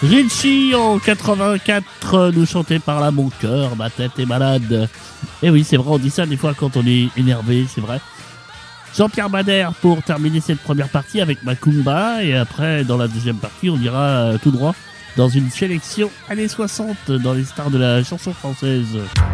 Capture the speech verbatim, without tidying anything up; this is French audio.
Richie en quatre-vingt-quatre nous chantait par là mon cœur, ma tête est malade. Et oui, c'est vrai, on dit ça des fois quand on est énervé, c'est vrai. Jean-Pierre Madère pour terminer cette première partie avec Macumba. Et après, dans la deuxième partie, on ira euh, tout droit dans une sélection années soixante dans les stars de la chanson française.